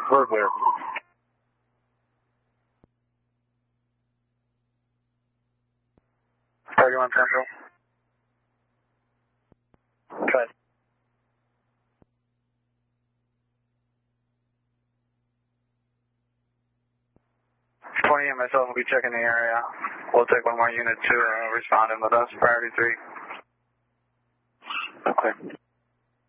We're clear. Target Central. Try it. 20 and myself will be checking the area. We'll take one more unit to respond in with us, priority 3. Okay.